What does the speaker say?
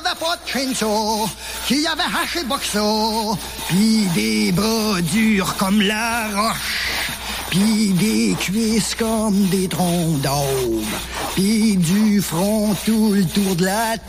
avait pas de chainsaw, qui avait haché boxo, pis des bras durs comme la roche, pis des cuisses comme des troncs d'aube, pis du front tout le tour de la